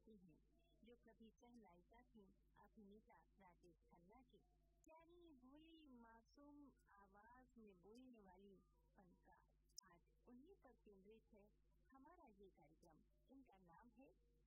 गाती हैं, जो कभी सहनायिका थी अभिनेता राजेश खन्ना की। प्यारी भोली मासूम आवाज में बोलने वाली फनकार, आज उन्हीं पर केंद्रित है हमारा ये कार्यक्रम। इनका नाम है